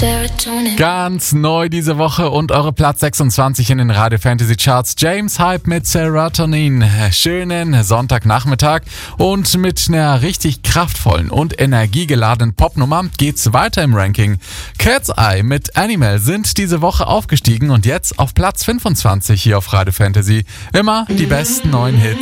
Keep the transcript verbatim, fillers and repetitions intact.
Ganz neu diese Woche und eure Platz sechsundzwanzig in den Radio Fantasy Charts. James Hype mit Serotonin. Schönen Sonntagnachmittag und mit einer richtig kraftvollen und energiegeladenen Popnummer geht's weiter im Ranking. Cat's Eye mit Animal sind diese Woche aufgestiegen und jetzt auf Platz fünfundzwanzig hier auf Radio Fantasy. Immer die besten neuen Hits